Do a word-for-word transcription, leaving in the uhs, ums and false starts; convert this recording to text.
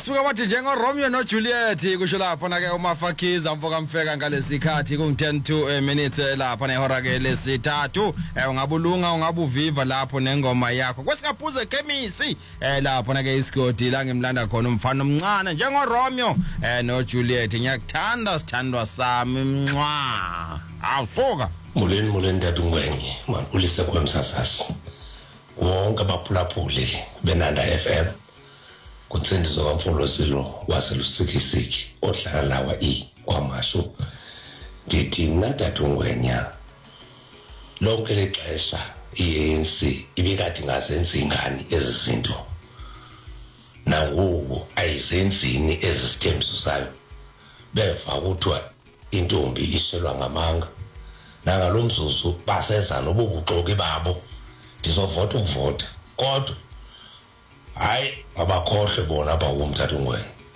Basuka wathi njengo Romeo no Juliet kusho lapha na ke uMafakiza mfoka mfeka ngalesikhathi ku ten to minutes lapha nehora ke lesithathu ungabulunga ungabuviva lapho nengoma yakho kwesikaphuze chemisi lapha na ke isigodi la ngimlanda khona umfana omncane njengo Romeo no Juliet ngiyakuthanda sithandwa sami mncwa awufoka muleni muleni dadungwenye ulise kwemsasasi wonke abaphulaphuli benanda F M kutsendizo kamfolo silo waselusikisiki ohlala lawa i kwamashu ndithi nadadungwenya lonke lexesha i-A N C ibikade ngazenza ingani ezizinto nangoku ayizenzini ezisithembiso sayo beva kuthiwa intombi ishelwa ngamanga nangalomzuzu baseza nobubuxoki babo ndizovota ukuvota kodwa hayi abakhohle bona abawumthatha ungwenya